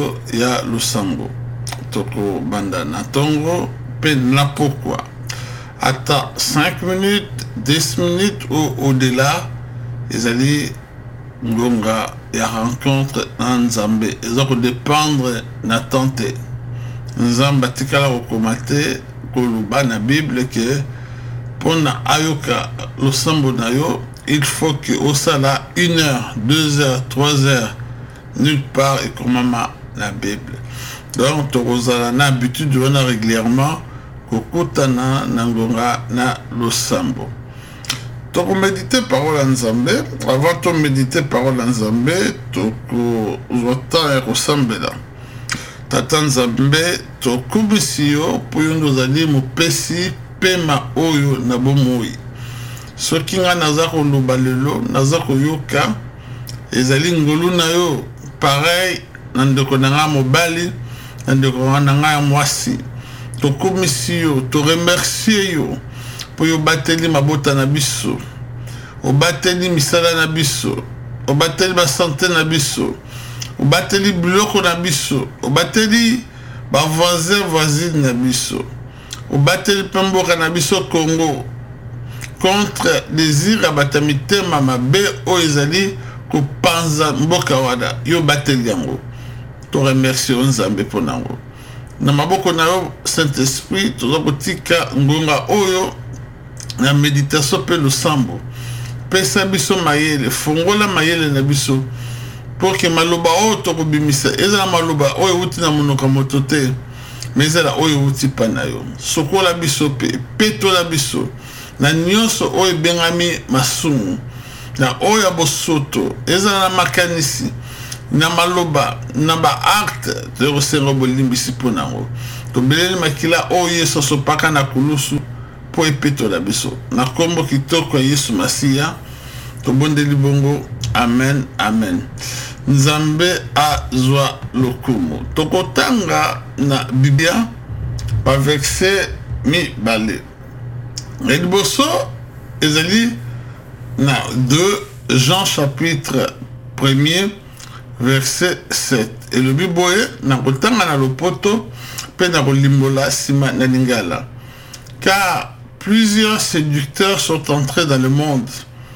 oyo ya losambo toko banda na tongo pe na pourquoi ata 5 minutes 10 minutes ou au-delà ezali ngonga ya rencontre na nzambe ezako dépendre na tante nzambe atikala kokoma te koluba na bible ke pona ayoka losambo na yo il faut que osala 1 heure 2 heures 3 heures nulle part et comme la Bible. Donc tozala na habitude de wana régulièrement kokutana nangonga na losambo. Toko méditer parole en Nzambe, avant de méditer parole en Nzambe, toko zota et ressemble. Tata Nzambe toko bisio pour yondo zali mopesi pema oyo na bomoi. Soki nga nazako lobalelo nazako yoka ezali ngolu na yo pareil nandeko nanga mobali nandeko nanga mwasi tokomisi yo to remercier yo po yo bateli mabota na biso o bateli misala na biso o bateli ba santé na biso o bateli biloko na biso o bateli ba voisine na biso o bateli pemboka na biso Congo contre désir abatamite mama be o ezali ko panza mboka wada yo bateli yango to remercier Nzambe ponango na maboko na yo Saint-Esprit to kotika ngonga oyo na méditation pe losambo pesa biso mayele fongola mayele na biso pour que maloba o to kobimisa ezala maloba oyo uti na monoko moto te mais ezala oyo uti pana yo sokola biso pe petola biso na nyonso oyo bengami masumu na oya bosoto ezala na makanisi na maloba na ba acte de resengo bolimbisi ponango to beleli makila oyo yeso sopaka na kulusu po epeto la biso na kombo kitoko Yesu Masia to bondeli bongo amen amen. Nzambe azwa lokumu tokotanga na Biblia pa verset mi bale ediboso ezali na 2 Jean chapitre 1er verset 7 et le biboye na kotanga na lopoto pe na kolimbola sima na lingala car plusieurs séducteurs sont entrés dans le monde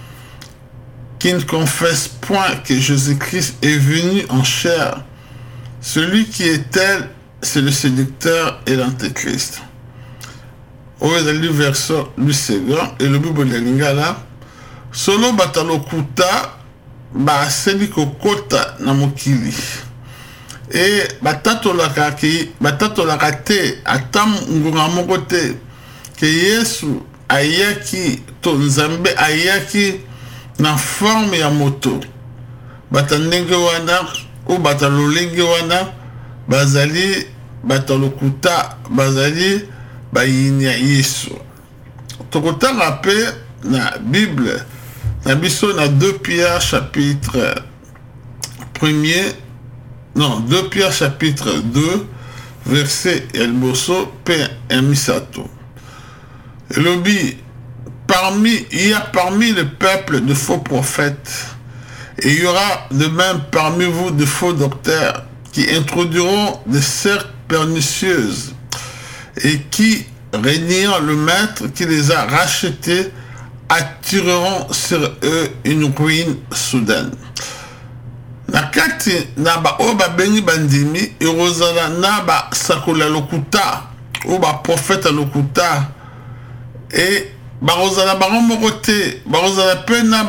qui ne confessent point que Jésus-Christ est venu en chair. Celui qui est tel, c'est le séducteur et l'antéchrist. Au verset du second et le bible de lingala solo batalokuta ba seli kokota na mokili e batatolaka te atam ngonga moko te ke Yesu ayaki to Nzambe ayaki na forme ya moto batandenge wana ou batalolenge wana bazali batalokuta bazali bayini ya Yesu tokotanga pe na Bible na biso na 2 Pierre chapitre 1er non 2 Pierre chapitre 2 verset elboso pe emisato elobi il y a parmi le peuple de faux prophètes et il y aura de même parmi vous de faux docteurs qui introduiront des sectes pernicieuses et qui régnant le maître qui les a rachetés attireront sur eux une ruine soudaine. Nakati naba oba bengi bandimi irozala naba sakola lokuta oba prophète lokuta et barozala baromokote barozala pena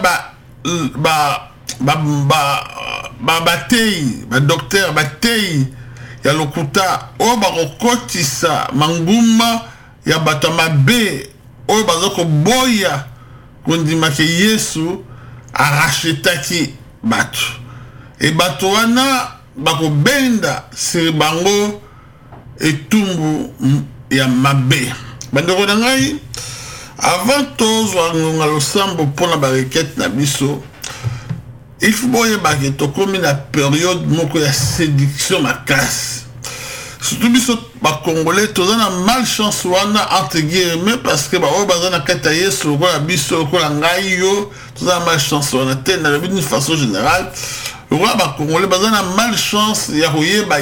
batei ba docteur batei ya lokuta oba kokotisa manguma ya batama be oba bazoko boya kondima ke Yesu arachetaki batu e batu wana bako benda siri bango etumbu ya mabe bandeko na ngai avant tozwa ngonga losambo mpona barequête na biso il faut boyeba ke tokomi na période moko ya séduction makasi surtout biso bakongolais toza na malchance wana entre guillemets parce que baoyo baza na kati ya Yesu lokola biso lokola ngai yo toza na malchance wana te na lobi d'une façon générale lokola bakongolais baza na malchance ya koyeba